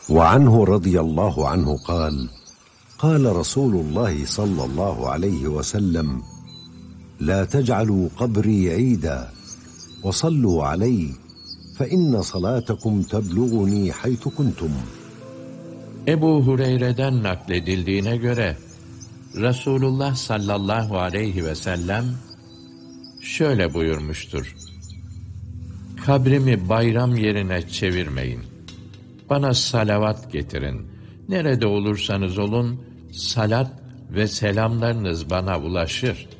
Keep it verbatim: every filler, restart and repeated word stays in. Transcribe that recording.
وعنه رضي الله عنه قال قال رسول الله صلى الله عليه وسلم لا تجعلوا قبري عيدا وصلوا علي فإن صلاتكم تبلغني حيث كنتم. Ebu Hureyre'den nakledildiğine göre Resulullah sallallahu aleyhi ve sellem şöyle buyurmuştur: Kabrimi bayram yerine çevirmeyin. Bana salavat getirin. Nerede olursanız olun, salat ve selamlarınız bana ulaşır.